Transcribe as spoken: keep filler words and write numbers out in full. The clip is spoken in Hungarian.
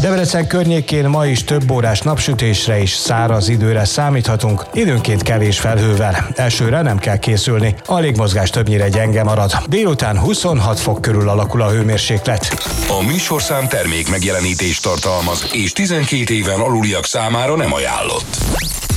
Debrecen környékén ma is több órás napsütésre és száraz időre számíthatunk, időnként kevés felhővel. Esőre nem kell készülni, a légmozgás többnyire gyenge marad. Délután huszonhat fok körül alakul a hőmérséklet. A műsorszám termék megjelenítést tartalmaz, és tizenkét éven aluliak számára nem ajánlott.